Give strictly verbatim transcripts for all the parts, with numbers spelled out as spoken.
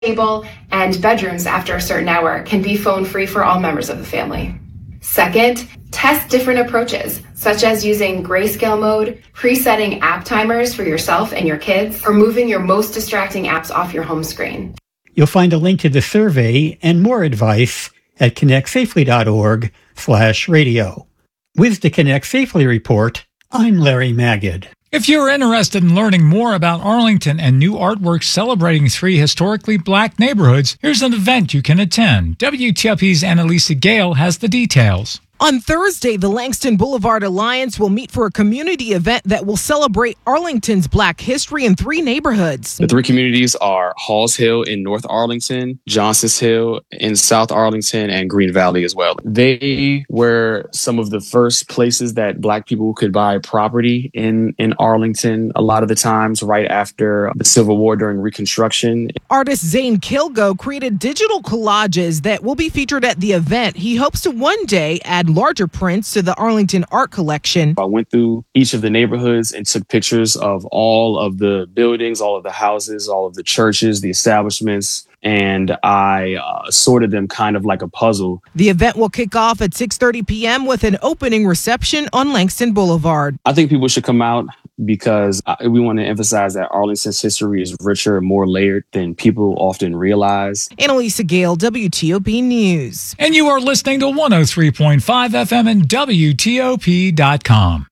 table, and bedrooms after a certain hour can be phone-free for all members of the family. Second, test different approaches, such as using grayscale mode, presetting app timers for yourself and your kids, or moving your most distracting apps off your home screen. You'll find a link to the survey and more advice at connectsafely.org slash radio. With the Connect Safely Report, I'm Larry Magid. If you're interested in learning more about Arlington and new artwork celebrating three historically black neighborhoods, here's an event you can attend. W T O P's Annalisa Gale has the details. On Thursday, the Langston Boulevard Alliance will meet for a community event that will celebrate Arlington's black history in three neighborhoods. The three communities are Halls Hill in North Arlington, Johnson's Hill in South Arlington, and Green Valley as well. They were some of the first places that black people could buy property in, in Arlington, a lot of the times right after the Civil War during Reconstruction. Artist Zane Kilgo created digital collages that will be featured at the event. He hopes to one day add larger prints to the Arlington art collection. I went through each of the neighborhoods and took pictures of all of the buildings, all of the houses, all of the churches, the establishments, and I uh, sorted them kind of like a puzzle. The event will kick off at six thirty p.m. with an opening reception on Langston Boulevard. I think people should come out because we want to emphasize that Arlington's history is richer and more layered than people often realize. Annalisa Gale, W T O P News. And you are listening to one oh three point five F M and W T O P dot com.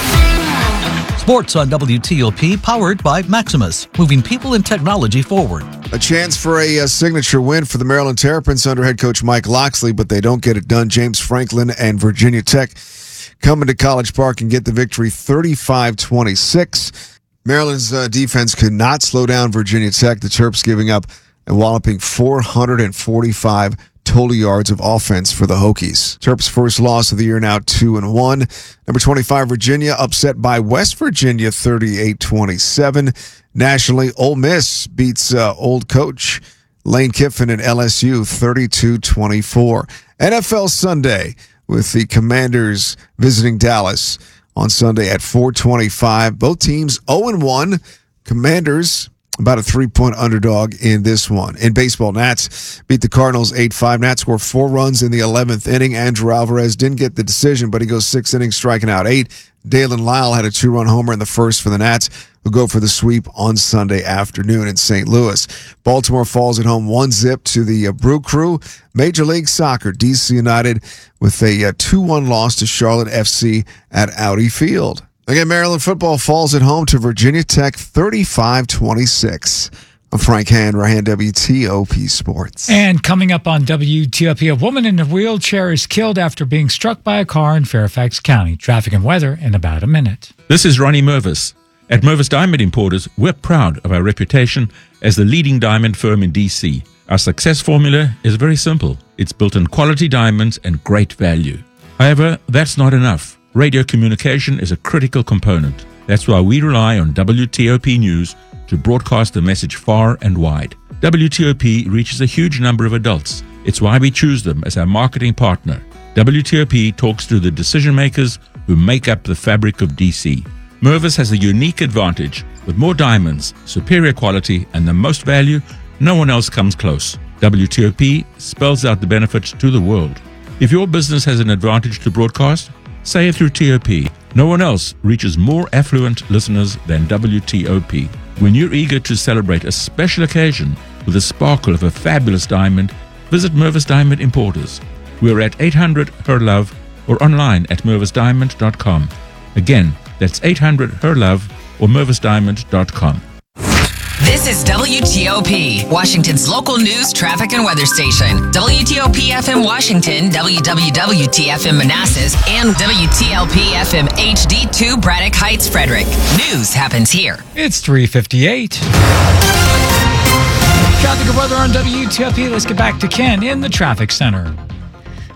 Sports on W T O P, powered by Maximus, moving people and technology forward. A chance for a, a signature win for the Maryland Terrapins under head coach Mike Loxley, but they don't get it done. James Franklin and Virginia Tech coming to College Park and get the victory thirty-five twenty-six. Maryland's uh, defense could not slow down Virginia Tech. The Terps giving up and walloping four hundred forty-five total yards of offense for the Hokies. Terps' first loss of the year, now two and one. Number twenty-five, Virginia, upset by West Virginia thirty-eight twenty-seven. Nationally, Ole Miss beats uh, old coach Lane Kiffin and L S U thirty-two twenty-four. N F L Sunday with the Commanders visiting Dallas on Sunday at four twenty-five. Both teams oh and one. Commanders about a three-point underdog in this one. In baseball, Nats beat the Cardinals eight five. Nats scored four runs in the eleventh inning. Andrew Alvarez didn't get the decision, but he goes six innings, striking out eight. Dalen Lyle had a two-run homer in the first for the Nats, who go for the sweep on Sunday afternoon in Saint Louis. Baltimore falls at home one zip to the uh, Brew Crew. Major League Soccer, D C United with a uh, two one loss to Charlotte F C at Audi Field. Again, Maryland football falls at home to Virginia Tech thirty-five twenty-six. I'm Frank Hanrahan, W T O P Sports. And coming up on W T O P, a woman in a wheelchair is killed after being struck by a car in Fairfax County. Traffic and weather in about a minute. This is Ronnie Mervis. At Mervis Diamond Importers, we're proud of our reputation as the leading diamond firm in D C. Our success formula is very simple. It's built on quality diamonds and great value. However, that's not enough. Radio communication is a critical component. That's why we rely on W T O P News to broadcast the message far and wide. W T O P reaches a huge number of adults. It's why we choose them as our marketing partner. W T O P talks to the decision makers who make up the fabric of D C. Mervis has a unique advantage. With more diamonds, superior quality, and the most value, no one else comes close. W T O P spells out the benefits to the world. If your business has an advantage to broadcast, say it through T O P. No one else reaches more affluent listeners than W T O P. When you're eager to celebrate a special occasion with the sparkle of a fabulous diamond, visit Mervis Diamond Importers. We're at eight hundred Her Love or online at mervis diamond dot com. Again, that's eight hundred Her Love or mervis diamond dot com. This is W T O P, Washington's local news, traffic, and weather station. W T O P F M Washington, W W W T F M Manassas, and W T L P F M H D two Braddock Heights, Frederick. News happens here. It's three fifty-eight. Traffic and weather on W T O P. Let's get back to Ken in the traffic center.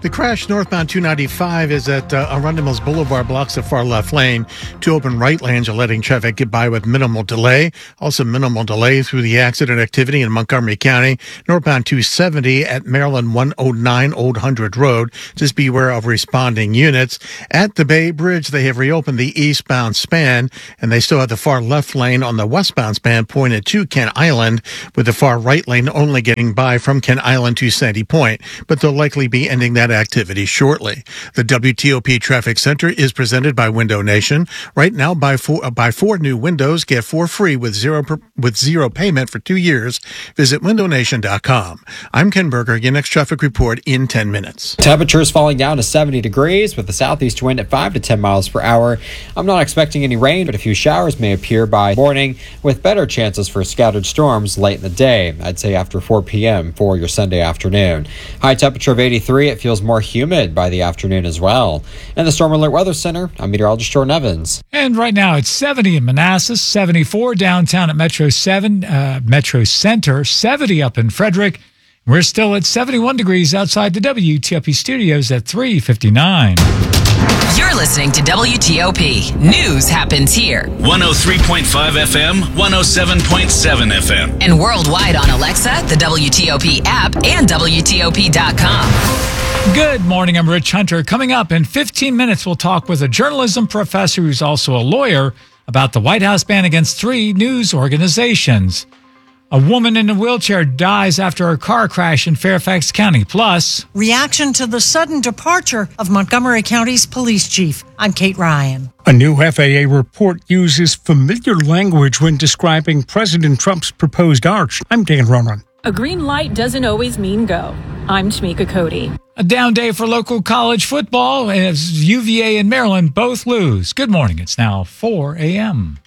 The crash northbound two ninety-five is at uh, Arundel Mills Boulevard, blocks the far left lane. Two open right lanes are letting traffic get by with minimal delay. Also minimal delay through the accident activity in Montgomery County. Northbound two seventy at Maryland one oh nine Old Hundred Road. Just beware of responding units. At the Bay Bridge, they have reopened the eastbound span, and they still have the far left lane on the westbound span pointed to Kent Island, with the far right lane only getting by from Kent Island to Sandy Point. But they'll likely be ending that activity shortly. The W T O P Traffic Center is presented by Window Nation. Right now, buy four, uh, buy four new windows, get four free with zero per, with zero payment for two years. Visit window nation dot com. I'm Ken Berger. Your next traffic report in ten minutes. Temperatures falling down to seventy degrees with the southeast wind at five to ten miles per hour. I'm not expecting any rain, but a few showers may appear by morning with better chances for scattered storms late in the day. I'd say after four p.m. for your Sunday afternoon. High temperature of eighty-three. It feels more humid by the afternoon as well. In the Storm Alert Weather Center, I'm meteorologist Jordan Evans. And right now it's seventy in Manassas, seventy-four downtown at Metro seven, uh, Metro Center, seventy up in Frederick. We're still at seventy-one degrees outside the W T O P studios at three fifty-nine. You're listening to W T O P. News happens here. one oh three point five F M, one oh seven point seven F M. And worldwide on Alexa, the W T O P app, and W T O P dot com. Good morning, I'm Rich Hunter. Coming up in fifteen minutes, we'll talk with a journalism professor who's also a lawyer about the White House ban against three news organizations. A woman in a wheelchair dies after a car crash in Fairfax County. Plus, reaction to the sudden departure of Montgomery County's police chief. I'm Kate Ryan. A new F A A report uses familiar language when describing President Trump's proposed arch. I'm Dan Ronan. A green light doesn't always mean go. I'm Tamika Cody. A down day for local college football as U V A and Maryland both lose. Good morning. It's now four a.m.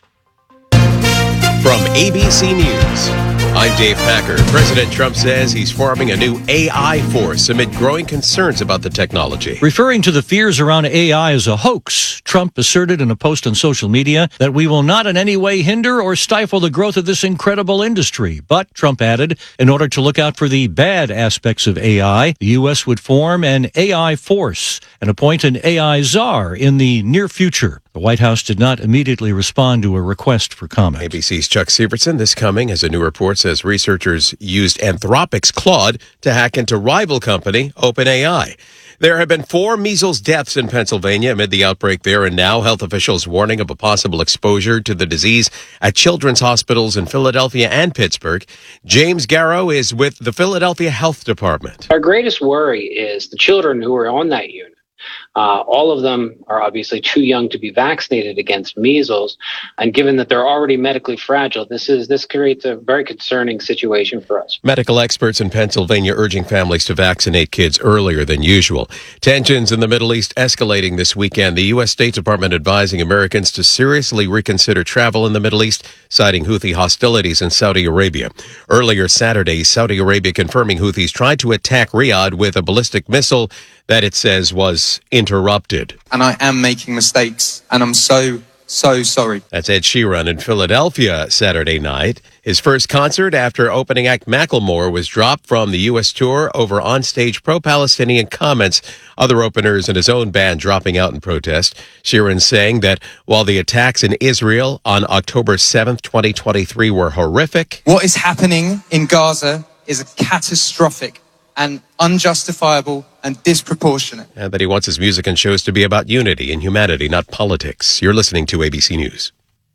From A B C News, I'm Dave Packer. President Trump says he's forming a new A I force amid growing concerns about the technology. Referring to the fears around A I as a hoax, Trump asserted in a post on social media that we will not in any way hinder or stifle the growth of this incredible industry. But, Trump added, in order to look out for the bad aspects of A I, the U S would form an A I force and appoint an A I czar in the near future. The White House did not immediately respond to a request for comment. A B C's Chuck Sievertson, this coming as a new report says researchers used Anthropic's Claude to hack into rival company OpenAI. There have been four measles deaths in Pennsylvania amid the outbreak there, and now health officials warning of a possible exposure to the disease at children's hospitals in Philadelphia and Pittsburgh. James Garrow is with the Philadelphia Health Department. Our greatest worry is the children who are on that unit. Uh, all of them are obviously too young to be vaccinated against measles. And given that they're already medically fragile, this is this creates a very concerning situation for us. Medical experts in Pennsylvania urging families to vaccinate kids earlier than usual. Tensions in the Middle East escalating this weekend. The U S State Department advising Americans to seriously reconsider travel in the Middle East, citing Houthi hostilities in Saudi Arabia. Earlier Saturday, Saudi Arabia confirming Houthis tried to attack Riyadh with a ballistic missile that it says was interrupted. And I am making mistakes, and I'm so, so sorry. That's Ed Sheeran in Philadelphia Saturday night. His first concert after opening act Macklemore was dropped from the U S tour over onstage pro-Palestinian comments. Other openers and his own band dropping out in protest. Sheeran saying that while the attacks in Israel on October seventh, twenty twenty-three were horrific, what is happening in Gaza is a catastrophic and unjustifiable and disproportionate. And that he wants his music and shows to be about unity and humanity, not politics. You're listening to A B C News.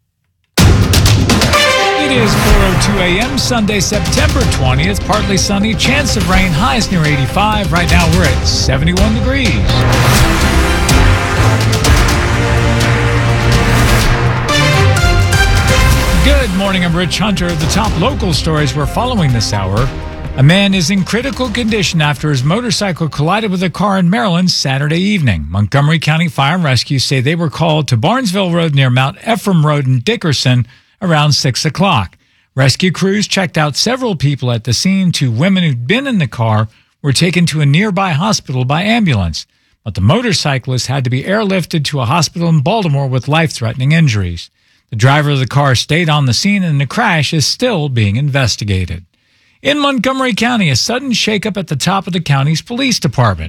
It is four oh two a.m. Sunday, September twentieth. Partly sunny, chance of rain, highs near eighty-five. Right now we're at seventy-one degrees. Good morning, I'm Rich Hunter. The top local stories we're following this hour. A man is in critical condition after his motorcycle collided with a car in Maryland Saturday evening. Montgomery County Fire and Rescue say they were called to Barnesville Road near Mount Ephraim Road in Dickerson around six o'clock. Rescue crews checked out several people at the scene. Two women who'd been in the car were taken to a nearby hospital by ambulance, but the motorcyclist had to be airlifted to a hospital in Baltimore with life-threatening injuries. The driver of the car stayed on the scene, and the crash is still being investigated. In Montgomery County, a sudden shakeup at the top of the county's police department.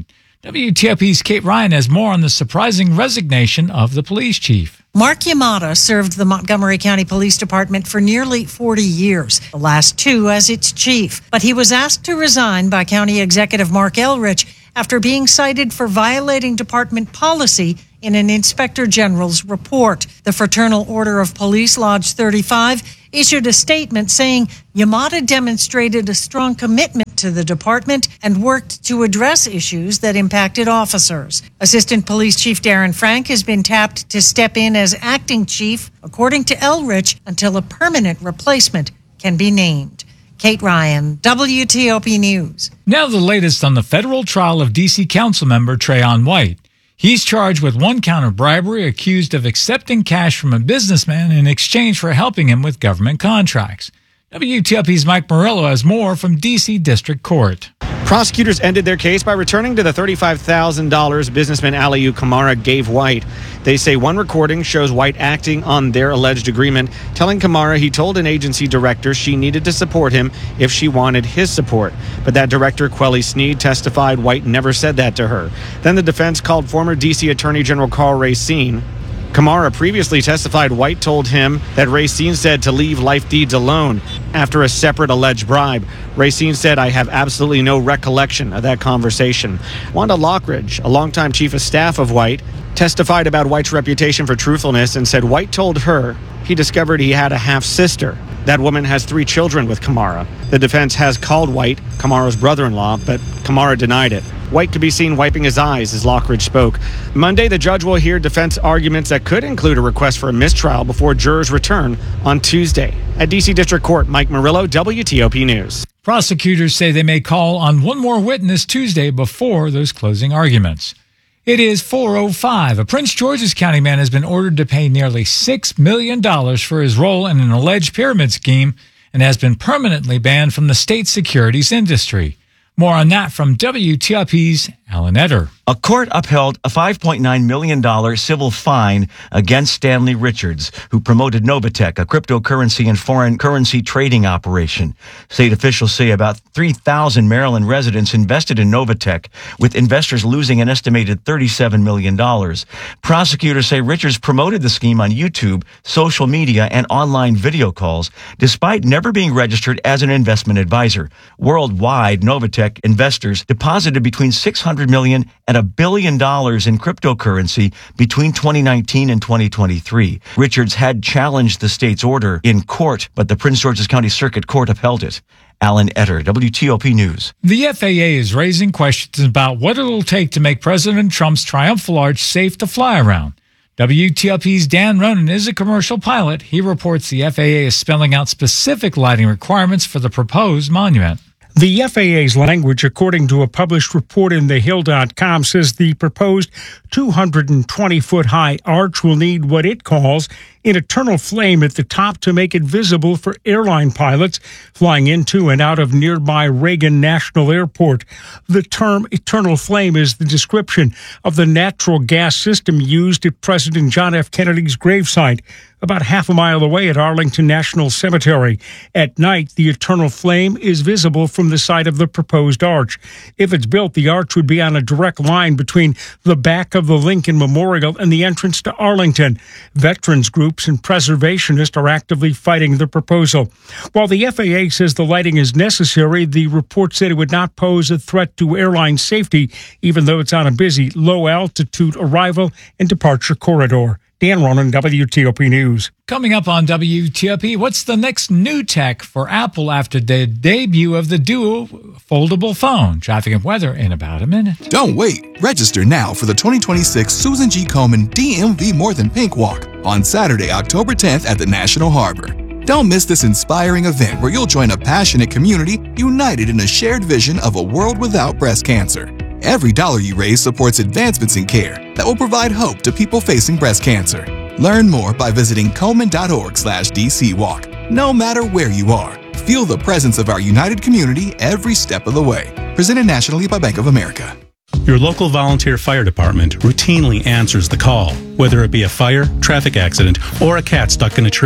W T O P's Kate Ryan has more on the surprising resignation of the police chief. Mark Yamada served the Montgomery County Police Department for nearly forty years, the last two as its chief. But he was asked to resign by County Executive Mark Elrich after being cited for violating department policy in an Inspector General's report. The Fraternal Order of Police Lodge thirty-five issued a statement saying Yamada demonstrated a strong commitment to the department and worked to address issues that impacted officers. Assistant Police Chief Darren Frank has been tapped to step in as acting chief, according to Elrich, until a permanent replacement can be named. Kate Ryan, W T O P News. Now the latest on the federal trial of D C Councilmember Trayon White. He's charged with one count of bribery, accused of accepting cash from a businessman in exchange for helping him with government contracts. W T O P's Mike Murillo has more from D C District Court. Prosecutors ended their case by returning to the thirty-five thousand dollars businessman Aliu Kamara gave White. They say one recording shows White acting on their alleged agreement, telling Kamara he told an agency director she needed to support him if she wanted his support. But that director, Quelly Sneed, testified White never said that to her. Then the defense called former D C Attorney General Carl Racine. Kamara previously testified White told him that Racine said to leave life deeds alone after a separate alleged bribe. Racine said, "I have absolutely no recollection of that conversation." Wanda Lockridge, a longtime chief of staff of White, testified about White's reputation for truthfulness and said White told her he discovered he had a half-sister. That woman has three children with Kamara. The defense has called White Kamara's brother-in-law, but Kamara denied it. White could be seen wiping his eyes as Lockridge spoke. Monday, the judge will hear defense arguments that could include a request for a mistrial before jurors return on Tuesday. At D C District Court, Mike Murillo, W T O P News. Prosecutors say they may call on one more witness Tuesday before those closing arguments. It is four oh five. A Prince George's County man has been ordered to pay nearly six million dollars for his role in an alleged pyramid scheme and has been permanently banned from the state securities industry. More on that from W T O P's Alan Etter. A court upheld a five point nine million dollars civil fine against Stanley Richards, who promoted Novatech, a cryptocurrency and foreign currency trading operation. State officials say about three thousand Maryland residents invested in Novatech, with investors losing an estimated thirty-seven million dollars. Prosecutors say Richards promoted the scheme on YouTube, social media, and online video calls, despite never being registered as an investment advisor. Worldwide, Novatech investors deposited between six hundred million dollars and a billion dollars in cryptocurrency between twenty nineteen and twenty twenty-three. Richards had challenged the state's order in court, but the Prince George's County Circuit Court upheld it. Alan Etter, W T O P News. The F A A is raising questions about what it'll take to make President Trump's Triumphal Arch safe to fly around. W T O P's Dan Ronan is a commercial pilot. He reports the F A A is spelling out specific lighting requirements for the proposed monument. The F A A's language, according to a published report in the hill dot com, says the proposed two hundred twenty foot high arch will need what it calls an eternal flame at the top to make it visible for airline pilots flying into and out of nearby Reagan National Airport. The term eternal flame is the description of the natural gas system used at President John F. Kennedy's gravesite, about half a mile away at Arlington National Cemetery. At night, the eternal flame is visible from the side of the proposed arch. If it's built, the arch would be on a direct line between the back of the Lincoln Memorial and the entrance to Arlington. Veterans groups and preservationists are actively fighting the proposal. While the F A A says the lighting is necessary, the report said it would not pose a threat to airline safety, even though it's on a busy, low-altitude arrival and departure corridor. Dan Ronan, W T O P News. Coming up on W T O P, what's the next new tech for Apple after the debut of the Duo foldable phone? Traffic and weather in about a minute. Don't wait. Register now for the twenty twenty-six Susan G. Komen D M V More Than Pink Walk on Saturday, October tenth at the National Harbor. Don't miss this inspiring event where you'll join a passionate community united in a shared vision of a world without breast cancer. Every dollar you raise supports advancements in care that will provide hope to people facing breast cancer. Learn more by visiting Komen.org slash DC Walk. No matter where you are, feel the presence of our united community every step of the way. Presented nationally by Bank of America. Your local volunteer fire department routinely answers the call, whether it be a fire, traffic accident, or a cat stuck in a tree.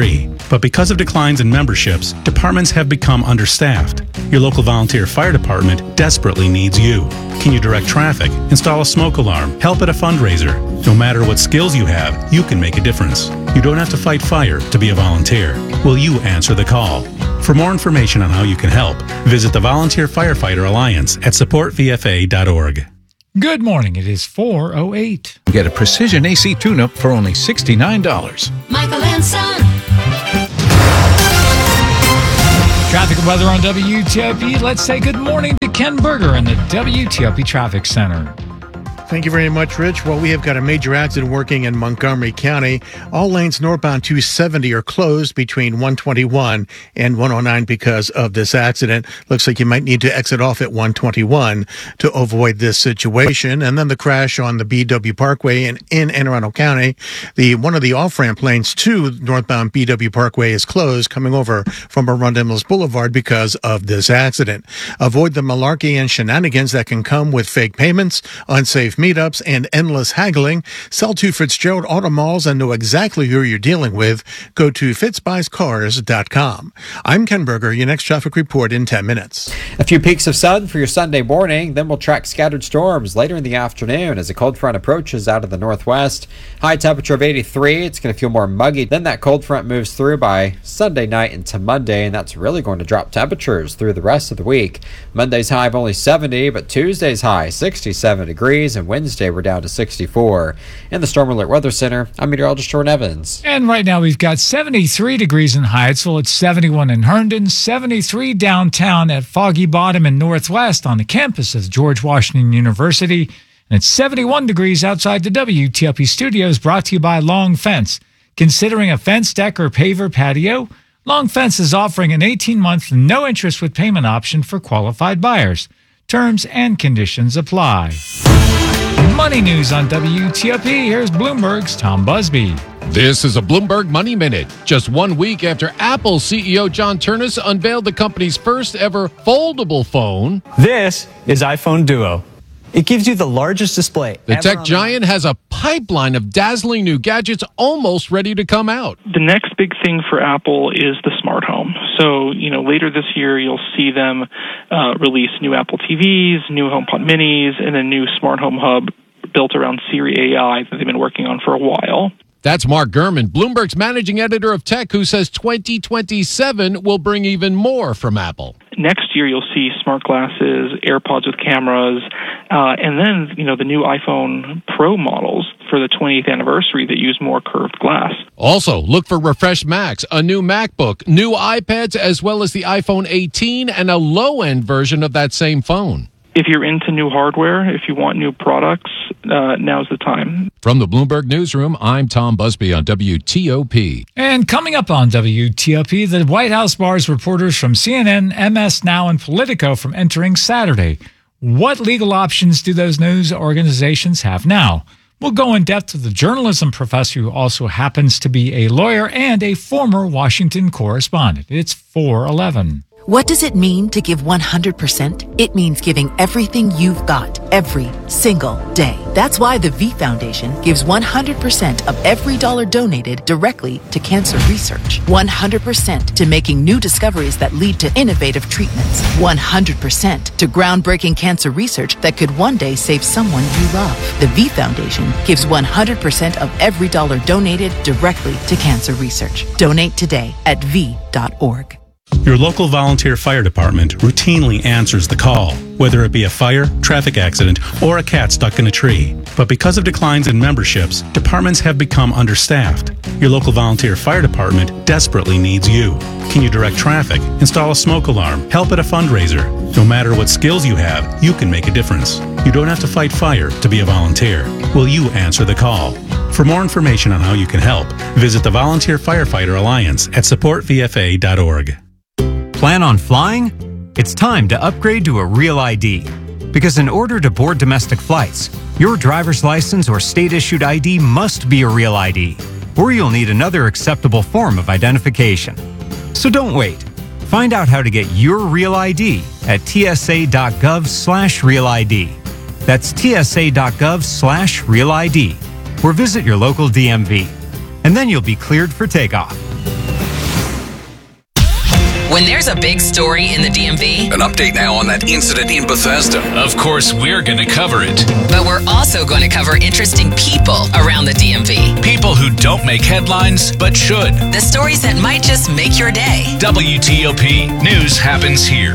But because of declines in memberships, departments have become understaffed. Your local volunteer fire department desperately needs you. Can you direct traffic, install a smoke alarm, help at a fundraiser? No matter what skills you have, you can make a difference. You don't have to fight fire to be a volunteer. Will you answer the call? For more information on how you can help, visit the Volunteer Firefighter Alliance at support v f a dot org. Good morning. It is four oh eight. Get a precision A C tune-up for only sixty-nine dollars. Michael and Son. Traffic and weather on W T O P. Let's say good morning to Ken Berger in the W T O P Traffic Center. Thank you very much, Rich. Well, we have got a major accident working in Montgomery County. All lanes northbound two seventy are closed between one twenty-one and one oh nine because of this accident. Looks like you might need to exit off at one twenty-one to avoid this situation. And then the crash on the B W Parkway in, in Anne Arundel County. The one of the off-ramp lanes to northbound B W Parkway is closed coming over from Arundel Mills Boulevard because of this accident. Avoid the malarkey and shenanigans that can come with fake payments, unsafe meetups, and endless haggling. Sell to Fitzgerald Auto Malls and know exactly who you're dealing with. Go to fitz buys cars dot com. I'm Ken Berger. Your next traffic report in ten minutes. A few peaks of sun for your Sunday morning, then we'll track scattered storms later in the afternoon as a cold front approaches out of the northwest. High temperature of eighty-three. It's going to feel more muggy. Then that cold front moves through by Sunday night into Monday, and that's really going to drop temperatures through the rest of the week. Monday's high of only seventy, but Tuesday's high sixty-seven degrees, and Wednesday we're down to sixty-four. In the Storm Alert Weather Center, I'm meteorologist Jordan Evans. And right now we've got seventy-three degrees in Hyattsville. It's seventy-one in Herndon, seventy-three downtown at Foggy Bottom in Northwest on the campus of George Washington University. And it's seventy-one degrees outside the W T L P studios, brought to you by Long Fence. Considering a fence, deck, or paver patio? Long Fence is offering an eighteen-month no interest with payment option for qualified buyers. Terms and conditions apply. Money news on W T O P. Here's Bloomberg's Tom Busby. This is a Bloomberg Money Minute. Just one week after Apple C E O John Ternus unveiled the company's first ever foldable phone. This is iPhone Duo. It gives you the largest display. The tech giant has a pipeline of dazzling new gadgets almost ready to come out. The next big thing for Apple is the smart home. So, you know, later this year, you'll see them uh, release new Apple T Vs, new HomePod minis, and a new smart home hub built around Siri A I that they've been working on for a while. That's Mark Gurman, Bloomberg's managing editor of tech, who says twenty twenty-seven will bring even more from Apple. Next year, you'll see smart glasses, AirPods with cameras, uh, and then, you know, the new iPhone Pro models for the twentieth anniversary that use more curved glass. Also, look for refreshed Macs, a new MacBook, new iPads, as well as the iPhone eighteen and a low-end version of that same phone. If you're into new hardware, if you want new products, uh, now's the time. From the Bloomberg Newsroom, I'm Tom Busby on W T O P. And coming up on W T O P, the White House bars reporters from C N N, M S Now, and Politico from entering Saturday. What legal options do those news organizations have now? We'll go in depth with the journalism professor who also happens to be a lawyer and a former Washington correspondent. It's four eleven. What does it mean to give one hundred percent? It means giving everything you've got, every single day. That's why the V Foundation gives one hundred percent of every dollar donated directly to cancer research. one hundred percent to making new discoveries that lead to innovative treatments. one hundred percent to groundbreaking cancer research that could one day save someone you love. The V Foundation gives one hundred percent of every dollar donated directly to cancer research. Donate today at v dot org. Your local volunteer fire department routinely answers the call, whether it be a fire, traffic accident, or a cat stuck in a tree. But because of declines in memberships, departments have become understaffed. Your local volunteer fire department desperately needs you. Can you direct traffic, install a smoke alarm, help at a fundraiser? No matter what skills you have, you can make a difference. You don't have to fight fire to be a volunteer. Will you answer the call? For more information on how you can help, visit the Volunteer Firefighter Alliance at support v f a dot org. Plan on flying? It's time to upgrade to a Real I D. Because in order to board domestic flights, your driver's license or state-issued I D must be a Real I D, or you'll need another acceptable form of identification. So don't wait. Find out how to get your Real I D at t s a dot gov slash real I D. That's t s a dot gov slash real I D, or visit your local D M V. And then you'll be cleared for takeoff. When there's a big story in the D M V, an update now on that incident in Bethesda. Of course, we're going to cover it. But we're also going to cover interesting people around the D M V. People who don't make headlines, but should. The stories that might just make your day. W T O P News happens here.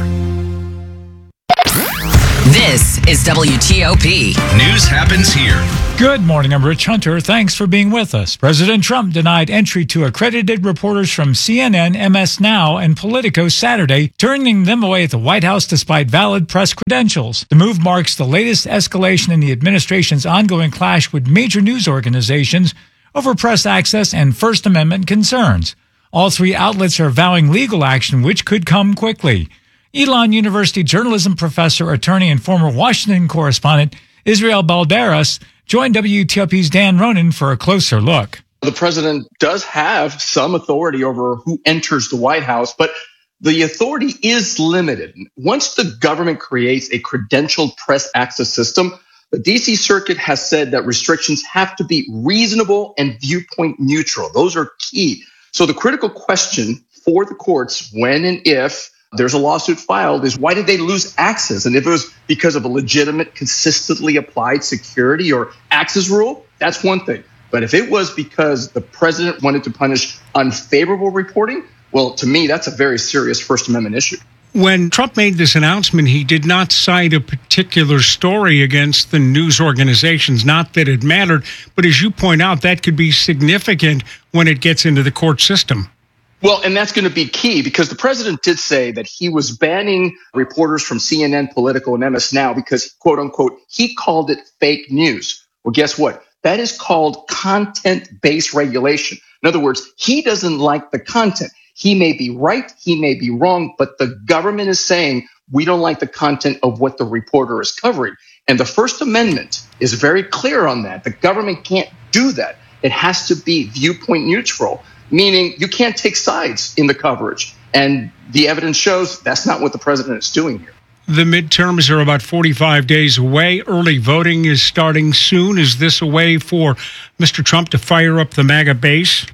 This is W T O P. News happens here. Good morning, I'm Rich Hunter. Thanks for being with us. President Trump denied entry to accredited reporters from C N N, M S Now, and Politico Saturday, turning them away at the White House despite valid press credentials. The move marks the latest escalation in the administration's ongoing clash with major news organizations over press access and First Amendment concerns. All three outlets are vowing legal action, which could come quickly. Elon University journalism professor, attorney, and former Washington correspondent Israel Balderas joined W T O P's Dan Ronan for a closer look. The president does have some authority over who enters the White House, but the authority is limited. Once the government creates a credentialed press access system, the D C Circuit has said that restrictions have to be reasonable and viewpoint neutral. Those are key. So the critical question for the courts, when and if there's a lawsuit filed, is why did they lose access? And if it was because of a legitimate, consistently applied security or access rule, that's one thing. But if it was because the president wanted to punish unfavorable reporting, well, to me, that's a very serious First Amendment issue. When Trump made this announcement, he did not cite a particular story against the news organizations, not that it mattered. But as you point out, that could be significant when it gets into the court system. Well, and that's going to be key because the president did say that he was banning reporters from C N N, Politico, and M S Now because, quote unquote, he called it fake news. Well, guess what? That is called content-based regulation. In other words, he doesn't like the content. He may be right, he may be wrong, but the government is saying we don't like the content of what the reporter is covering. And the First Amendment is very clear on that. The government can't do that. It has to be viewpoint neutral, meaning you can't take sides in the coverage. And the evidence shows that's not what the president is doing here. The midterms are about forty-five days away. Early voting is starting soon. Is this a way for Mister Trump to fire up the MAGA base?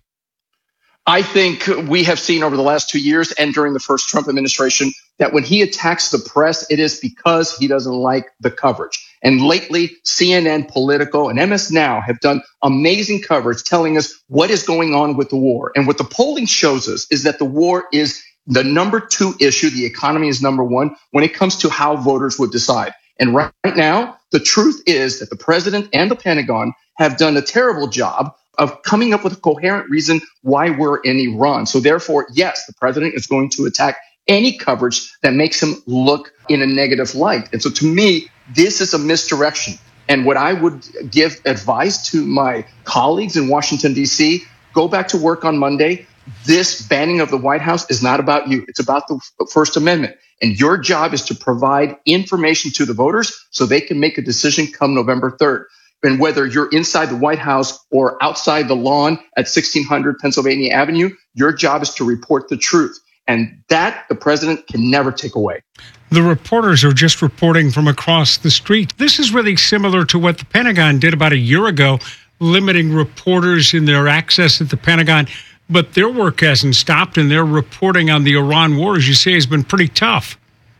I think we have seen over the last two years and during the first Trump administration that when he attacks the press, it is because he doesn't like the coverage. And lately, C N N, Politico, and M S Now have done amazing coverage telling us what is going on with the war. And what the polling shows us is that the war is the number two issue. The economy is number one when it comes to how voters would decide. And right now, the truth is that the president and the Pentagon have done a terrible job of coming up with a coherent reason why we're in Iran. So therefore, yes, the president is going to attack any coverage that makes him look in a negative light. And so to me, this is a misdirection. And what I would give advice to my colleagues in Washington, D C, go back to work on Monday. This banning of the White House is not about you. It's about the First Amendment. And your job is to provide information to the voters so they can make a decision come November third. And whether you're inside the White House or outside the lawn at sixteen hundred Pennsylvania Avenue, your job is to report the truth. And that the president can never take away. The reporters are just reporting from across the street. This is really similar to what the Pentagon did about a year ago, limiting reporters in their access at the Pentagon. But their work hasn't stopped, and their reporting on the Iran war, as you say, has been pretty tough.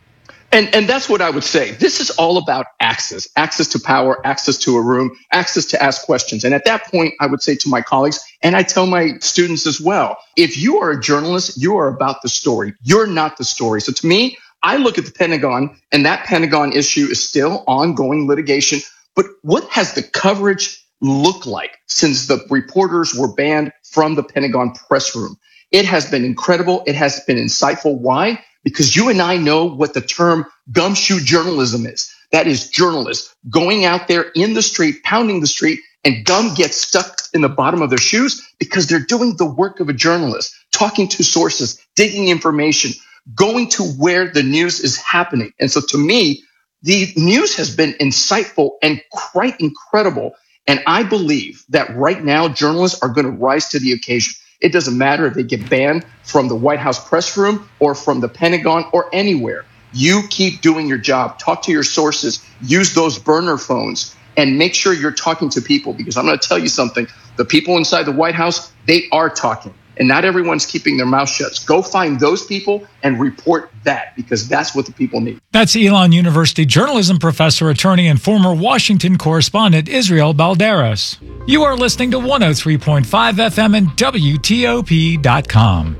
And and that's what I would say. This is all about access, access to power, access to a room, access to ask questions. And at that point, I would say to my colleagues, and I tell my students as well, if you are a journalist, you are about the story. You're not the story. So to me, I look at the Pentagon, and that Pentagon issue is still ongoing litigation. But what has the coverage looked like since the reporters were banned from the Pentagon press room? It has been incredible. It has been insightful. Why? Because you and I know what the term gumshoe journalism is. That is journalists going out there in the street, pounding the street, and gum gets stuck in the bottom of their shoes because they're doing the work of a journalist, talking to sources, digging information, going to where the news is happening. And so to me, the news has been insightful and quite incredible. And I believe that right now, journalists are going to rise to the occasion. It doesn't matter if they get banned from the White House press room or from the Pentagon or anywhere. You keep doing your job. Talk to your sources. Use those burner phones and make sure you're talking to people, because I'm going to tell you something. The people inside the White House, they are talking. and not everyone's keeping their mouth shut. Go find those people and report that, because that's what the people need. That's Elon University journalism professor, attorney, and former Washington correspondent Israel Balderas. You are listening to one oh three point five F M and W T O P dot com.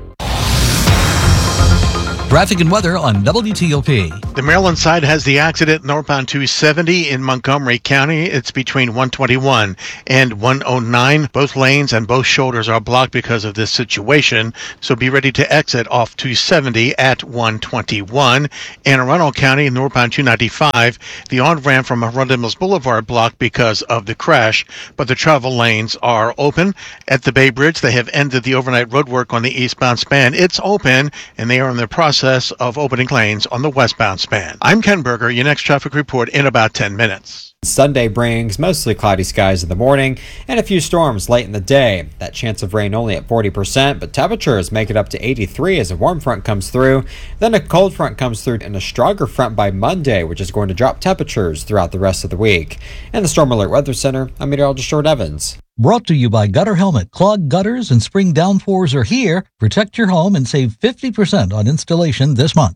Traffic and weather on W T O P. The Maryland side has the accident northbound two seventy in Montgomery County. It's between one twenty-one and one oh nine. Both lanes and both shoulders are blocked because of this situation, so be ready to exit off two seventy at one twenty-one. Anne Arundel County, northbound two ninety-five, the on-ramp from Arundel Mills Boulevard blocked because of the crash, but the travel lanes are open. At the Bay Bridge, they have ended the overnight roadwork on the eastbound span. It's open, and they are in the process of opening lanes on the westbound span. I'm Ken Berger. Your next traffic report in about ten minutes. Sunday brings mostly cloudy skies in the morning and a few storms late in the day. That chance of rain only at forty percent, but temperatures make it up to eighty-three as a warm front comes through. Then a cold front comes through and a stronger front by Monday, which is going to drop temperatures throughout the rest of the week. And the Storm Alert Weather Center, I'm meteorologist Short Evans. Brought to you by Gutter Helmet. Clogged gutters and spring downpours are here. Protect your home and save fifty percent on installation this month.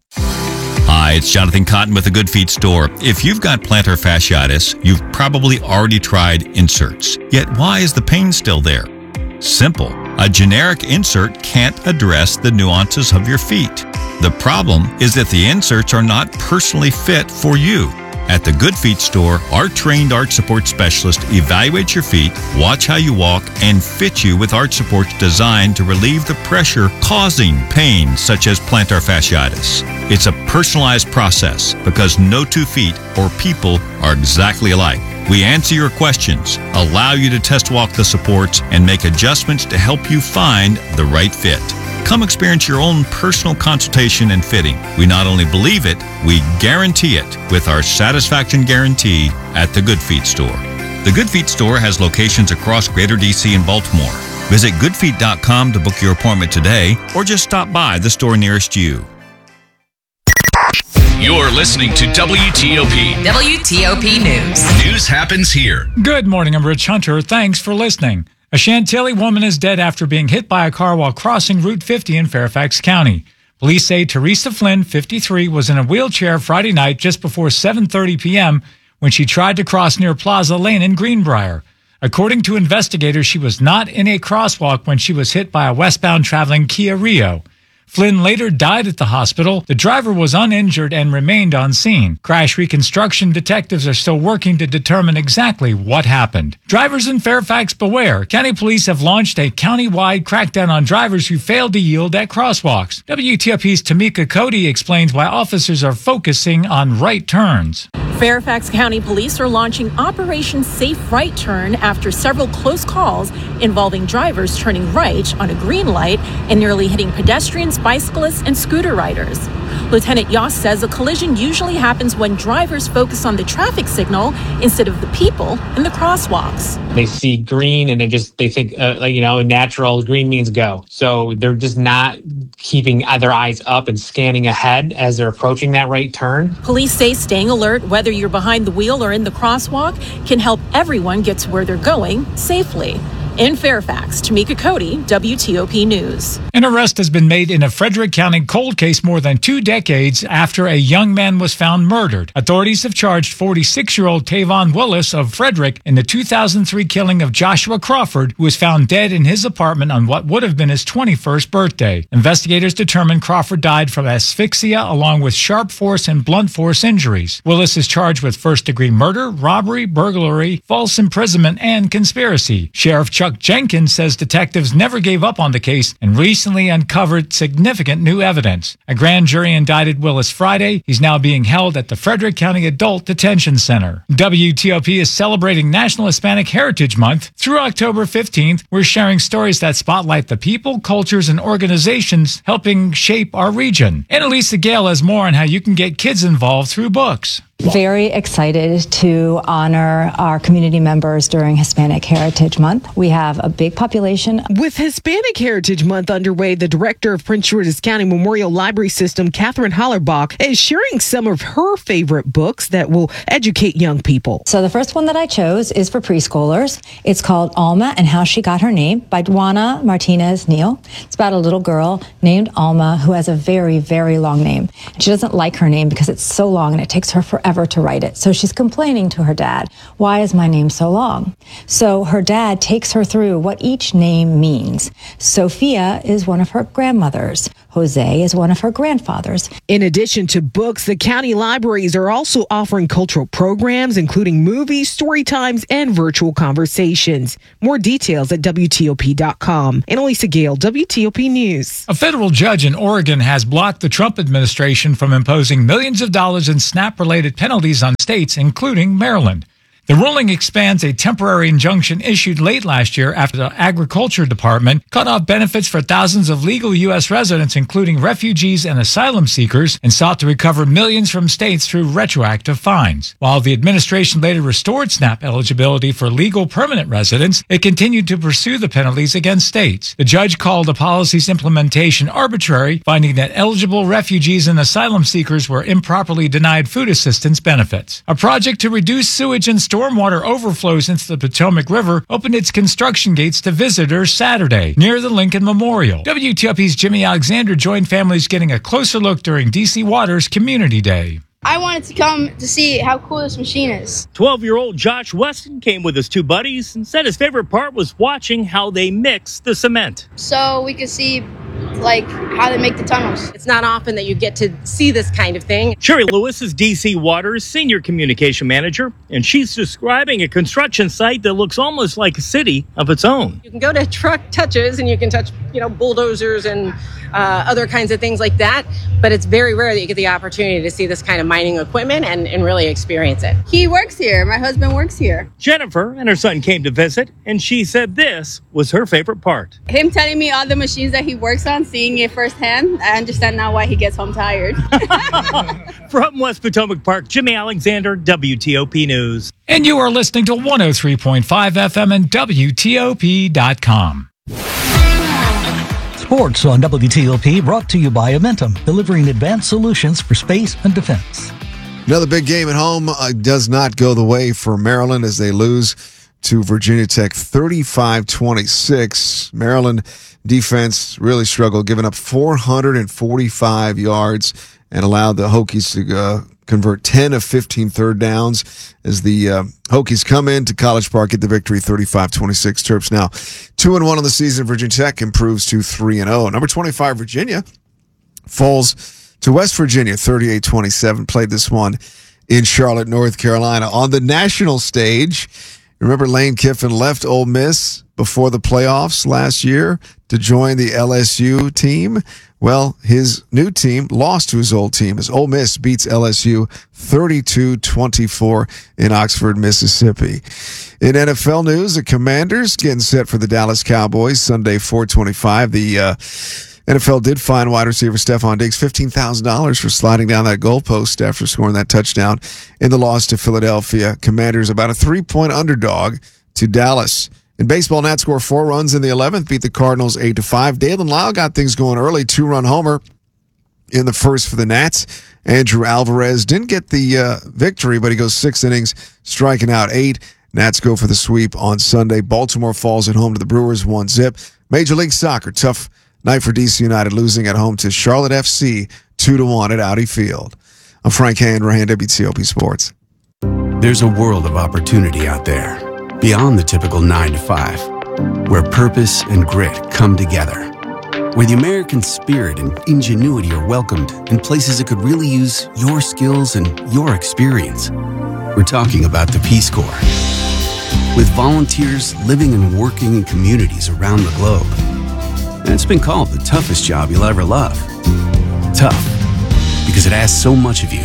Hi, it's Jonathan Cotton with the Good Feet Store. If you've got plantar fasciitis, you've probably already tried inserts. Yet why is the pain still there? Simple. A generic insert can't address the nuances of your feet. The problem is that the inserts are not personally fit for you. At the Good Feet Store, our trained arch support specialist evaluates your feet, watch how you walk, and fit you with arch supports designed to relieve the pressure causing pain such as plantar fasciitis. It's a personalized process because no two feet or people are exactly alike. We answer your questions, allow you to test walk the supports, and make adjustments to help you find the right fit. Come experience your own personal consultation and fitting. We not only believe it, we guarantee it with our satisfaction guarantee at the Good Feet Store. The Good Feet Store has locations across Greater D C and Baltimore. Visit good feet dot com to book your appointment today or just stop by the store nearest you. You're listening to W T O P. W T O P News. News happens here. Good morning, I'm Rich Hunter. Thanks for listening. A Chantilly woman is dead after being hit by a car while crossing Route fifty in Fairfax County. Police say Teresa Flynn, fifty-three, was in a wheelchair Friday night just before seven thirty p.m. when she tried to cross near Plaza Lane in Greenbrier. According to investigators, she was not in a crosswalk when she was hit by a westbound traveling Kia Rio. Flynn later died at the hospital. The driver was uninjured and remained on scene. Crash reconstruction detectives are still working to determine exactly what happened. Drivers in Fairfax, beware. County police have launched a county-wide crackdown on drivers who failed to yield at crosswalks. W T O P's Tamika Cody explains why officers are focusing on right turns. Fairfax County Police are launching Operation Safe Right Turn after several close calls involving drivers turning right on a green light and nearly hitting pedestrians, bicyclists, and scooter riders. Lieutenant Yoss says a collision usually happens when drivers focus on the traffic signal instead of the people in the crosswalks. They see green and they just they think uh, like, you know, natural green means go. So they're just not keeping their eyes up and scanning ahead as they're approaching that right turn. Police say staying alert, whether you're behind the wheel or in the crosswalk, can help everyone get to where they're going safely. In Fairfax, Tamika Cody, W T O P News. An arrest has been made in a Frederick County cold case more than two decades after a young man was found murdered. Authorities have charged forty-six-year-old Tavon Willis of Frederick in the two thousand three killing of Joshua Crawford, who was found dead in his apartment on what would have been his twenty-first birthday. Investigators determined Crawford died from asphyxia along with sharp force and blunt force injuries. Willis is charged with first-degree murder, robbery, burglary, false imprisonment, and conspiracy. Sheriff Chuck Jenkins says detectives never gave up on the case and recently uncovered significant new evidence. A grand jury indicted Willis Friday. He's now being held at the Frederick County Adult Detention Center. W T O P is celebrating National Hispanic Heritage Month. Through October fifteenth, we're sharing stories that spotlight the people, cultures, and organizations helping shape our region. Annalisa Gale has more on how you can get kids involved through books. Very excited to honor our community members during Hispanic Heritage Month. We have a big population. With Hispanic Heritage Month underway, the director of Prince George's County Memorial Library System, Catherine Hollerbach, is sharing some of her favorite books that will educate young people. So the first one that I chose is for preschoolers. It's called Alma and How She Got Her Name by Juana Martinez Neal. It's about a little girl named Alma who has a very, very long name. She doesn't like her name because it's so long and it takes her forever to write it. So she's complaining to her dad, why is my name so long? So her dad takes her through what each name means. Sophia is one of her grandmothers. Jose is one of her grandfathers. In addition to books, the county libraries are also offering cultural programs, including movies, story times, and virtual conversations. More details at W T O P dot com. Annalisa Gale, W T O P News. A federal judge in Oregon has blocked the Trump administration from imposing millions of dollars in SNAP-related penalties on states, including Maryland. The ruling expands a temporary injunction issued late last year after the Agriculture Department cut off benefits for thousands of legal U S residents, including refugees and asylum seekers, and sought to recover millions from states through retroactive fines. While the administration later restored SNAP eligibility for legal permanent residents, it continued to pursue the penalties against states. The judge called the policy's implementation arbitrary, finding that eligible refugees and asylum seekers were improperly denied food assistance benefits. A project to reduce sewage and stormwater overflows into the Potomac River opened its construction gates to visitors Saturday near the Lincoln Memorial. W T O P's Jimmy Alexander joined families getting a closer look during D C Water's Community Day. I wanted to come to see how cool this machine is. twelve-year-old Josh Weston came with his two buddies and said his favorite part was watching how they mix the cement. So we could see like how they make the tunnels. It's not often that you get to see this kind of thing. Sherry Lewis is D C Water's senior communication manager, and she's describing a construction site that looks almost like a city of its own. You can go to truck touches and you can touch, you know, bulldozers and uh, other kinds of things like that, but it's very rare that you get the opportunity to see this kind of mining equipment and, and really experience it. He works here. My husband works here. Jennifer and her son came to visit, and she said this was her favorite part. Him telling me all the machines that he works on, seeing it firsthand, I understand now why he gets home tired. From West Potomac Park, Jimmy Alexander, W T O P News. And you are listening to one oh three point five F M and W T O P dot com. Sports on W T O P brought to you by Amentum, delivering advanced solutions for space and defense. Another big game at home uh, does not go the way for Maryland as they lose to Virginia Tech thirty-five twenty-six. Maryland defense really struggled, giving up four hundred forty-five yards and allowed the Hokies to uh, convert ten of fifteen third downs as the uh, Hokies come into College Park, get the victory thirty-five twenty-six. Terps now two and one on the season. Virginia Tech improves to three and oh. Number twenty-five, Virginia, falls to West Virginia thirty-eight twenty-seven. Played this one in Charlotte, North Carolina. On the national stage, remember Lane Kiffin left Ole Miss before the playoffs last year to join the L S U team. Well, his new team lost to his old team as Ole Miss beats L S U thirty-two twenty-four in Oxford, Mississippi. In N F L news, the Commanders getting set for the Dallas Cowboys Sunday, four twenty-five. The uh, N F L did fine wide receiver Stephon Diggs fifteen thousand dollars for sliding down that goalpost after scoring that touchdown in the loss to Philadelphia. Commanders about a three-point underdog to Dallas. In baseball, Nats score four runs in the eleventh, beat the Cardinals eight to five. Dalen Lyle got things going early, two-run homer in the first for the Nats. Andrew Alvarez didn't get the uh, victory, but he goes six innings, striking out eight. Nats go for the sweep on Sunday. Baltimore falls at home to the Brewers, one zip. Major League Soccer, tough night for D C United, losing at home to Charlotte F C, two to one at Audi Field. I'm Frank Hanrahan, W T O P Sports. There's a world of opportunity out there, beyond the typical nine to five, where purpose and grit come together, where the American spirit and ingenuity are welcomed in places that could really use your skills and your experience. We're talking about the Peace Corps. With volunteers living and working in communities around the globe. And it's been called the toughest job you'll ever love. Tough, because it asks so much of you.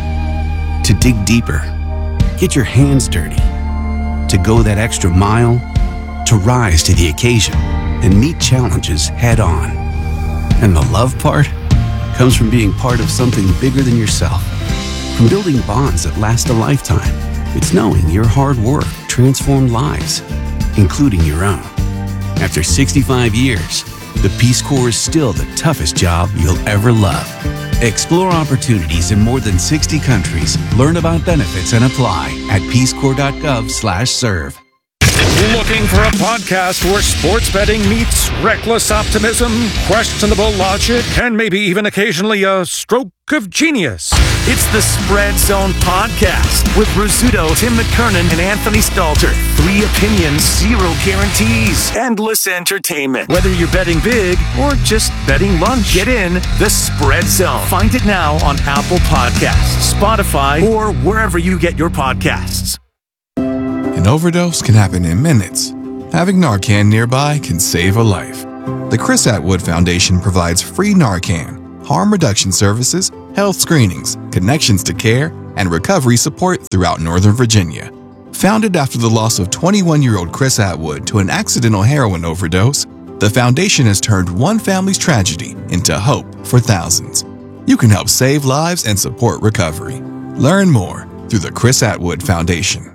To dig deeper, get your hands dirty, to go that extra mile, to rise to the occasion and meet challenges head on. And the love part comes from being part of something bigger than yourself. From building bonds that last a lifetime, it's knowing your hard work transformed lives, including your own. After sixty-five years, the Peace Corps is still the toughest job you'll ever love. Explore opportunities in more than sixty countries. Learn about benefits and apply at peacecorps.gov slash serve. Looking for a podcast where sports betting meets reckless optimism, questionable logic, and maybe even occasionally a stroke of genius? It's the Spread Zone Podcast with Rizzuto, Tim McKernan, and Anthony Stalter. Three opinions, zero guarantees, endless entertainment. Whether you're betting big or just betting lunch, get in the Spread Zone. Find it now on Apple Podcasts, Spotify, or wherever you get your podcasts. An overdose can happen in minutes. Having Narcan nearby can save a life. The Chris Atwood Foundation provides free Narcan, harm reduction services, health screenings, connections to care, and recovery support throughout Northern Virginia. Founded after the loss of twenty-one-year-old Chris Atwood to an accidental heroin overdose, the foundation has turned one family's tragedy into hope for thousands. You can help save lives and support recovery. Learn more through the Chris Atwood Foundation.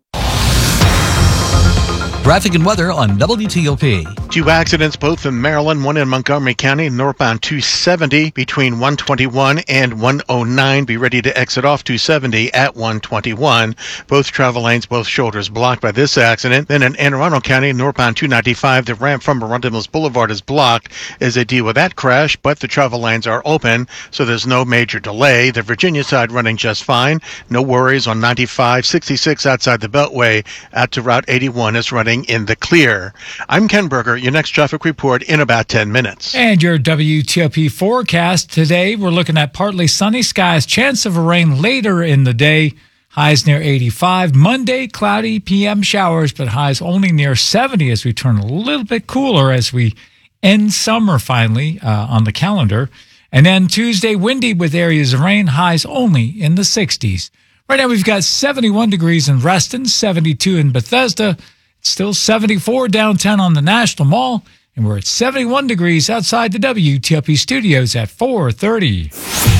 Traffic and weather on W T O P. Two accidents, both in Maryland, one in Montgomery County, northbound two seventy between one twenty-one and one oh nine. Be ready to exit off two seventy at one twenty-one. Both travel lanes, both shoulders blocked by this accident. Then in Anne Arundel County, northbound two ninety-five, the ramp from Arundel Mills Boulevard is blocked as they deal with that crash, but the travel lanes are open, so there's no major delay. The Virginia side running just fine. No worries on ninety-five, sixty-six outside the Beltway out to Route eighty-one is running in the clear. I'm Ken Berger. Your next traffic report in about ten minutes. And your W T O P forecast today, we're looking at partly sunny skies, chance of a rain later in the day, highs near eighty-five. Monday, cloudy P M showers, but highs only near seventy as we turn a little bit cooler as we end summer finally uh, on the calendar. And then Tuesday, windy with areas of rain, highs only in the sixties. Right now we've got seventy-one degrees in Reston, seventy-two in Bethesda. It's still seventy-four downtown on the National Mall, and we're at seventy-one degrees outside the W T O P studios at four thirty.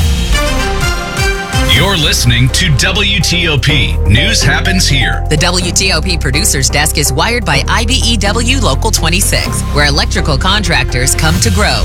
You're listening to W T O P. News happens here. The W T O P producer's desk is wired by I B E W Local twenty-six, where electrical contractors come to grow.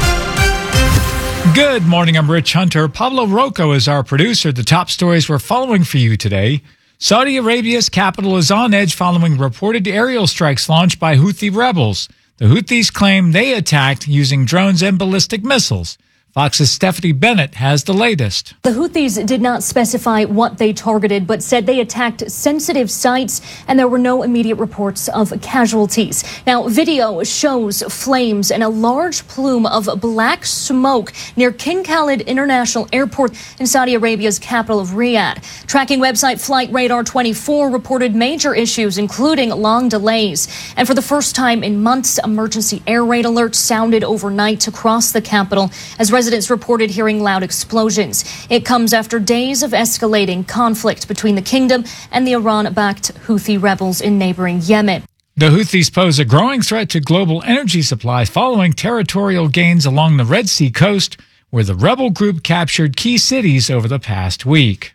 Good morning, I'm Rich Hunter. Pablo Rocco is our producer. The top stories we're following for you today. Saudi Arabia's capital is on edge following reported aerial strikes launched by Houthi rebels. The Houthis claim they attacked using drones and ballistic missiles. Fox's Stephanie Bennett has the latest. The Houthis did not specify what they targeted, but said they attacked sensitive sites, and there were no immediate reports of casualties. Now, video shows flames and a large plume of black smoke near King Khalid International Airport in Saudi Arabia's capital of Riyadh. Tracking website Flight Radar twenty-four reported major issues, including long delays. And for the first time in months, emergency air raid alerts sounded overnight across the capital as residents reported hearing loud explosions. It comes after days of escalating conflict between the kingdom and the Iran-backed Houthi rebels in neighboring Yemen. The Houthis pose a growing threat to global energy supplies following territorial gains along the Red Sea coast, where the rebel group captured key cities over the past week.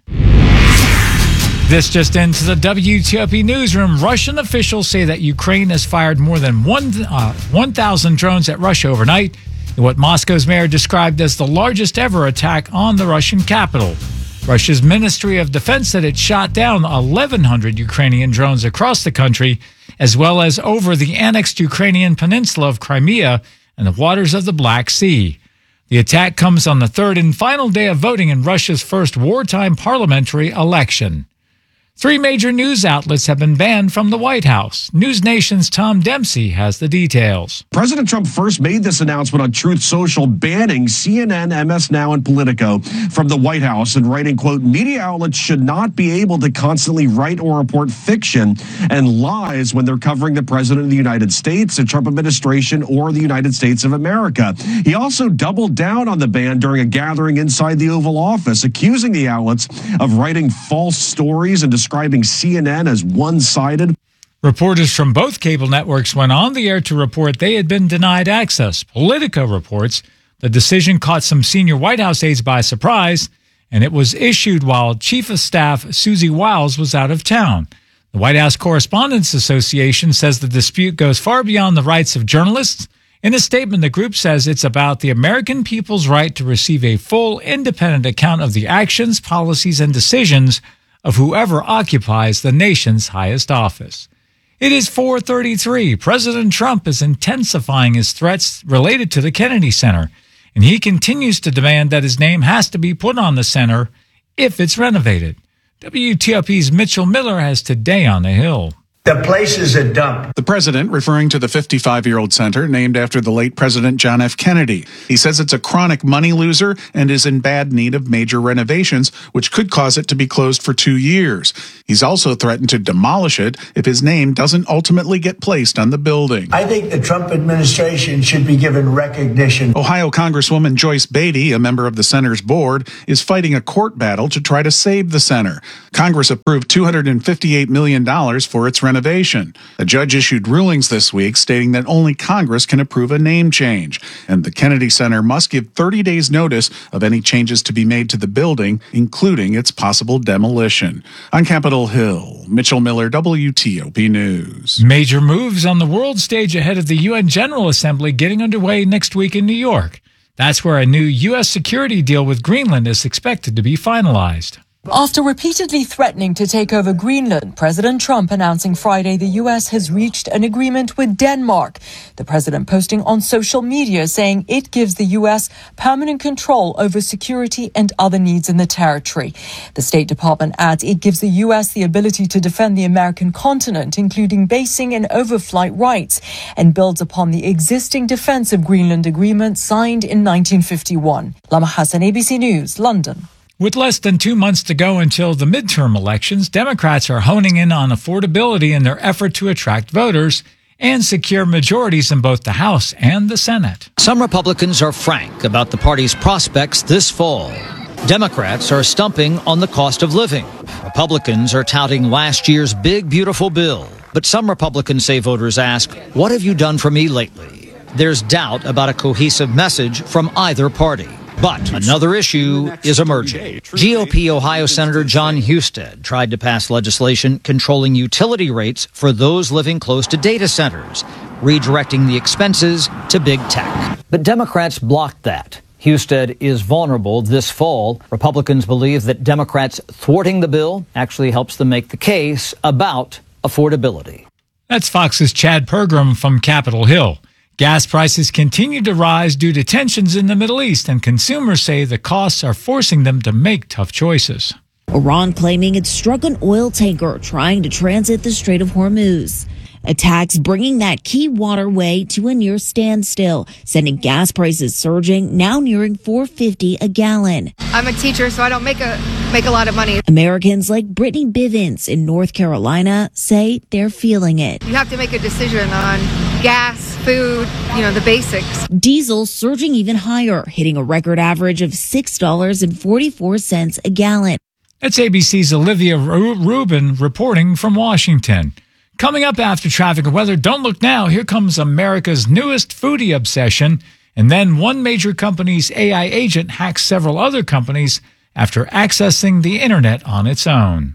This just into the W T O P newsroom. Russian officials say that Ukraine has fired more than one, uh, one thousand drones at Russia overnight, in what Moscow's mayor described as the largest ever attack on the Russian capital. Russia's Ministry of Defense said it shot down eleven hundred Ukrainian drones across the country, as well as over the annexed Ukrainian peninsula of Crimea and the waters of the Black Sea. The attack comes on the third and final day of voting in Russia's first wartime parliamentary election. Three major news outlets have been banned from the White House. News Nation's Tom Dempsey has the details. President Trump first made this announcement on Truth Social, banning C N N, M S Now, and Politico from the White House and writing, quote, media outlets should not be able to constantly write or report fiction and lies when they're covering the president of the United States, the Trump administration, or the United States of America. He also doubled down on the ban during a gathering inside the Oval Office, accusing the outlets of writing false stories and describing C N N as one-sided. Reporters from both cable networks went on the air to report they had been denied access. Politico reports the decision caught some senior White House aides by surprise and it was issued while Chief of Staff Susie Wiles was out of town. The White House Correspondents Association says the dispute goes far beyond the rights of journalists. In a statement, the group says it's about the American people's right to receive a full, independent account of the actions, policies, and decisions of whoever occupies the nation's highest office. It is four thirty-three. President Trump is intensifying his threats related to the Kennedy Center, and he continues to demand that his name has to be put on the center if it's renovated. W T O P's Mitchell Miller has Today on the Hill. The place is a dump. The president referring to the fifty-five-year-old center named after the late President John F. Kennedy. He says it's a chronic money loser and is in bad need of major renovations, which could cause it to be closed for two years. He's also threatened to demolish it if his name doesn't ultimately get placed on the building. I think the Trump administration should be given recognition. Ohio Congresswoman Joyce Beatty, a member of the center's board, is fighting a court battle to try to save the center. Congress approved two hundred fifty-eight million dollars for its renovation. Renovation. A judge issued rulings this week stating that only Congress can approve a name change, and the Kennedy Center must give thirty days notice of any changes to be made to the building, including its possible demolition. On Capitol Hill, Mitchell Miller, W T O P News. Major moves on the world stage ahead of the U N General Assembly getting underway next week in New York. That's where a new U S security deal with Greenland is expected to be finalized. After repeatedly threatening to take over Greenland, President Trump announcing Friday the U S has reached an agreement with Denmark. The president posting on social media saying it gives the U S permanent control over security and other needs in the territory. The State Department adds it gives the U S the ability to defend the American continent, including basing and overflight rights, and builds upon the existing Defense of Greenland Agreement signed in nineteen fifty-one. Lama Hassan, A B C News, London. With less than two months to go until the midterm elections, Democrats are honing in on affordability in their effort to attract voters and secure majorities in both the House and the Senate. Some Republicans are frank about the party's prospects this fall. Democrats are stumping on the cost of living. Republicans are touting last year's big, beautiful bill. But some Republicans say voters ask, "What have you done for me lately?" There's doubt about a cohesive message from either party. But another issue is emerging. G O P Ohio Senator John Husted tried to pass legislation controlling utility rates for those living close to data centers, redirecting the expenses to big tech. But Democrats blocked that. Husted is vulnerable this fall. Republicans believe that Democrats thwarting the bill actually helps them make the case about affordability. That's Fox's Chad Pergram from Capitol Hill. Gas prices continue to rise due to tensions in the Middle East, and consumers say the costs are forcing them to make tough choices. Iran claiming it struck an oil tanker trying to transit the Strait of Hormuz. Attacks bringing that key waterway to a near standstill, sending gas prices surging, now nearing four fifty a gallon. I'm a teacher, so I don't make a make a lot of money. Americans like Brittany Bivens in North Carolina say they're feeling it. You have to make a decision on gas, food, you know, the basics. Diesel surging even higher, hitting a record average of six dollars and forty-four cents a gallon. That's A B C's Olivia Rubin reporting from Washington. Coming up after traffic and weather, don't look now. Here comes America's newest foodie obsession. And then one major company's A I agent hacks several other companies after accessing the internet on its own.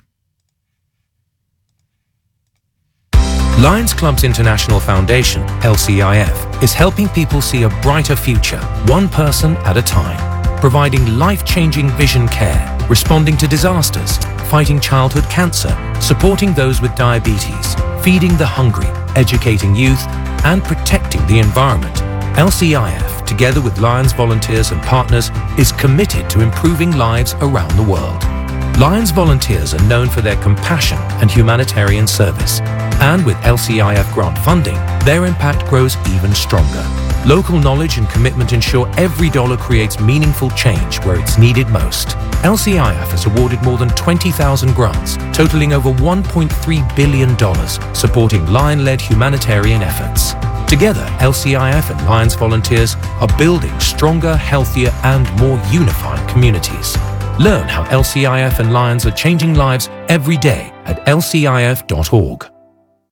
Lions Clubs International Foundation, L C I F, is helping people see a brighter future, one person at a time, providing life-changing vision care, responding to disasters, fighting childhood cancer, supporting those with diabetes, feeding the hungry, educating youth, and protecting the environment. L C I F, together with Lions volunteers and partners, is committed to improving lives around the world. Lions volunteers are known for their compassion and humanitarian service. And with L C I F grant funding, their impact grows even stronger. Local knowledge and commitment ensure every dollar creates meaningful change where it's needed most. L C I F has awarded more than twenty thousand grants, totaling over one point three billion dollars, supporting Lion-led humanitarian efforts. Together, L C I F and Lions volunteers are building stronger, healthier, and more unified communities. Learn how L C I F and Lions are changing lives every day at L C I F dot org.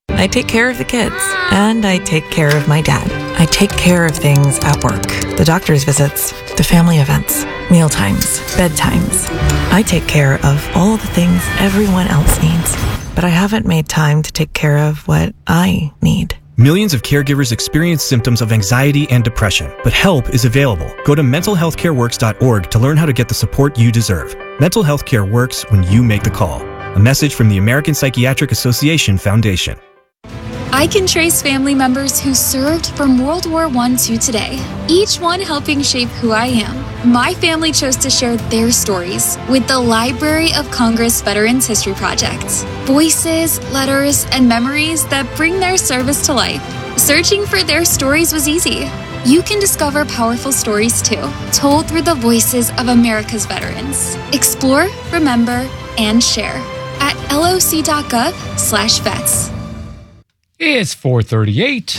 I take care of the kids, and I take care of my dad. I take care of things at work. The doctor's visits, the family events, meal times, bedtimes. I take care of all the things everyone else needs, but I haven't made time to take care of what I need. Millions of caregivers experience symptoms of anxiety and depression, but help is available. Go to mental health care works dot org to learn how to get the support you deserve. Mental health care works when you make the call. A message from the American Psychiatric Association Foundation. I can trace family members who served from World War One to today, each one helping shape who I am. My family chose to share their stories with the Library of Congress Veterans History Project. Voices, letters, and memories that bring their service to life. Searching for their stories was easy. You can discover powerful stories too, told through the voices of America's veterans. Explore, remember, and share at loc.gov slash vets. It's four thirty-eight.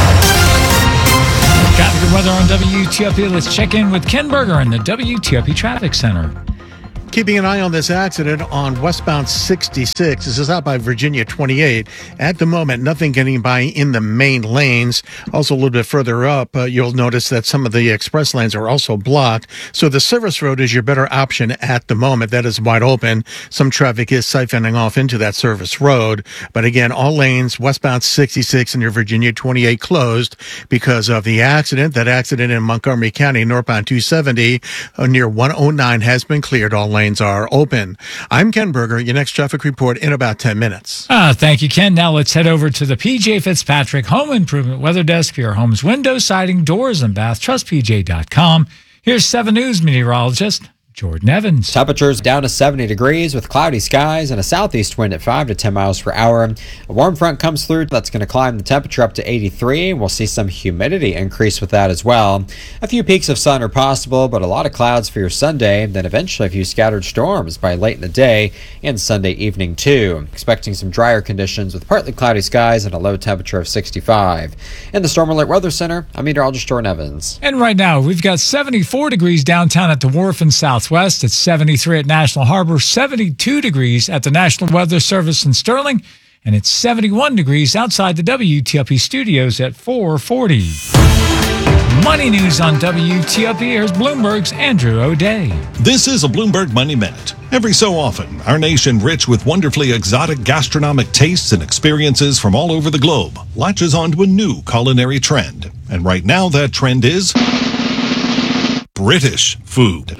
Got the weather on W T O P. Let's check in with Ken Berger in the W T O P Traffic Center. Keeping an eye on this accident on westbound sixty-six. This is out by Virginia twenty-eight. At the moment, nothing getting by in the main lanes. Also, a little bit further up, uh, you'll notice that some of the express lanes are also blocked. So the service road is your better option at the moment. That is wide open. Some traffic is siphoning off into that service road. But again, all lanes westbound sixty-six and your Virginia twenty-eight closed because of the accident. That accident in Montgomery County, northbound two seventy uh, near one oh nine has been cleared. All lanes are open. I'm Ken Berger. Your next traffic report in about ten minutes. Ah, thank you, Ken. Now let's head over to the P J Fitzpatrick Home Improvement Weather Desk for your home's windows, siding, doors, and bath. Trust P J dot com. Here's seven News meteorologist Jordan Evans. Temperatures down to seventy degrees with cloudy skies and a southeast wind at five to ten miles per hour. A warm front comes through that's going to climb the temperature up to eighty-three. We'll see some humidity increase with that as well. A few peaks of sun are possible, but a lot of clouds for your Sunday. Then eventually a few scattered storms by late in the day and Sunday evening too. Expecting some drier conditions with partly cloudy skies and a low temperature of sixty-five. In the Storm Alert Weather Center, I'm meteorologist Jordan Evans. And right now we've got seventy-four degrees downtown at the Wharf in South West. It's seventy-three at National Harbor, seventy-two degrees at the National Weather Service in Sterling, and it's seventy-one degrees outside the W T O P studios at four forty. Money news on W T O P. Here's Bloomberg's Andrew O'Day. This is a Bloomberg Money Minute. Every so often, our nation, rich with wonderfully exotic gastronomic tastes and experiences from all over the globe, latches onto a new culinary trend. And right now, that trend is British food.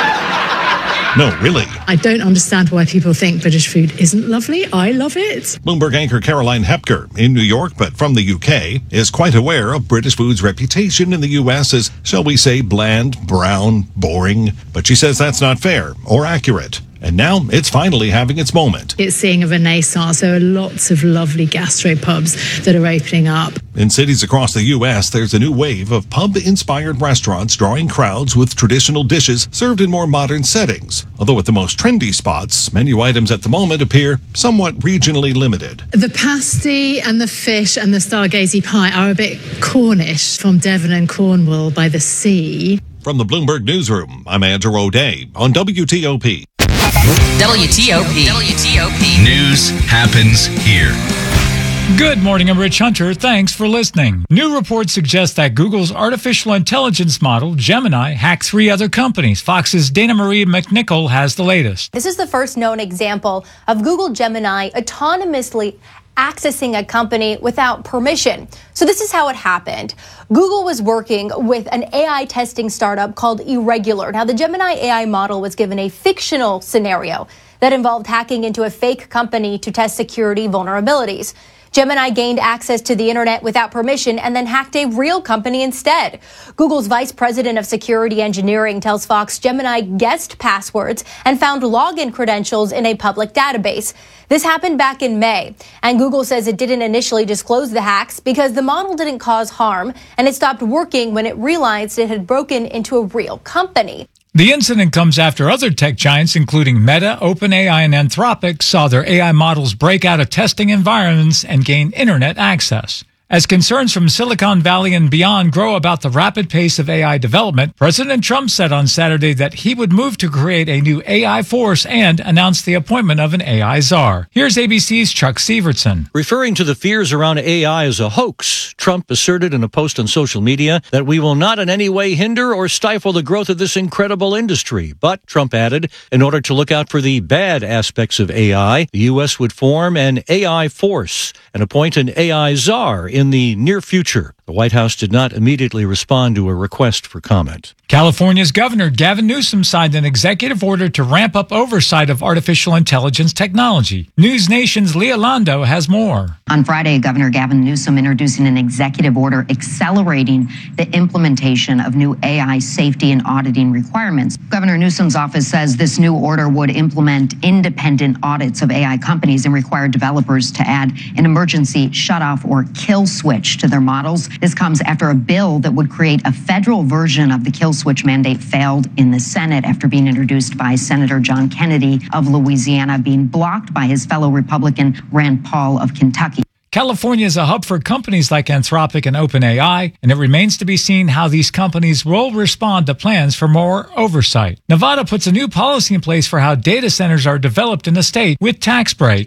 No, really. I don't understand why people think British food isn't lovely. I love it. Bloomberg anchor Caroline Hepker, in New York but from the U K, is quite aware of British food's reputation in the U S as, shall we say, bland, brown, boring. But she says that's not fair or accurate. And now it's finally having its moment. It's seeing a renaissance. There are lots of lovely gastropubs that are opening up. In cities across the U S, there's a new wave of pub-inspired restaurants drawing crowds with traditional dishes served in more modern settings. Although at the most trendy spots, menu items at the moment appear somewhat regionally limited. The pasty and the fish and the stargazy pie are a bit Cornish, from Devon and Cornwall by the sea. From the Bloomberg Newsroom, I'm Andrew O'Day on W T O P. W T O P. W T O P. News happens here. Good morning, I'm Rich Hunter. Thanks for listening. New reports suggest that Google's artificial intelligence model, Gemini, hacked three other companies. Fox's Dana Marie McNichol has the latest. This is the first known example of Google Gemini autonomously accessing a company without permission. So this is how it happened. Google was working with an A I testing startup called Irregular. Now, the Gemini A I model was given a fictional scenario that involved hacking into a fake company to test security vulnerabilities. Gemini gained access to the internet without permission and then hacked a real company instead. Google's vice president of security engineering tells Fox Gemini guessed passwords and found login credentials in a public database. This happened back in May, and Google says it didn't initially disclose the hacks because the model didn't cause harm, and it stopped working when it realized it had broken into a real company. The incident comes after other tech giants, including Meta, OpenAI, and Anthropic, saw their A I models break out of testing environments and gain internet access. As concerns from Silicon Valley and beyond grow about the rapid pace of A I development, President Trump said on Saturday that he would move to create a new A I force and announce the appointment of an A I czar. Here's A B C's Chuck Severson. Referring to the fears around A I as a hoax, Trump asserted in a post on social media that we will not in any way hinder or stifle the growth of this incredible industry. But, Trump added, in order to look out for the bad aspects of A I, the U S would form an A I force and appoint an A I czar in the near future. The White House did not immediately respond to a request for comment. California's Governor Gavin Newsom signed an executive order to ramp up oversight of artificial intelligence technology. News Nation's Leah Londo has more. On Friday, Governor Gavin Newsom introducing an executive order accelerating the implementation of new A I safety and auditing requirements. Governor Newsom's office says this new order would implement independent audits of A I companies and require developers to add an emergency shutoff or kill switch to their models. This comes after a bill that would create a federal version of the kill switch mandate failed in the Senate after being introduced by Senator John Kennedy of Louisiana, being blocked by his fellow Republican Rand Paul of Kentucky. California is a hub for companies like Anthropic and OpenAI, and it remains to be seen how these companies will respond to plans for more oversight. Nevada puts a new policy in place for how data centers are developed in the state with tax breaks.